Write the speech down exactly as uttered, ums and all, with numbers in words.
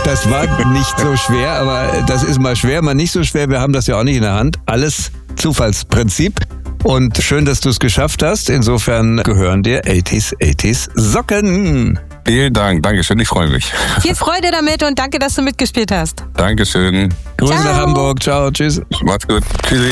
Das war nicht so schwer, aber das ist mal schwer, mal nicht so schwer. Wir haben das ja auch nicht in der Hand. Alles Zufallsprinzip. Und schön, dass du es geschafft hast. Insofern gehören dir achtziger achtziger Socken. Vielen Dank, Dankeschön, ich freue mich. Viel Freude damit und danke, dass du mitgespielt hast. Dankeschön. Grüße Ciao. nach Hamburg. Ciao, tschüss. Macht's gut. Tschüssi.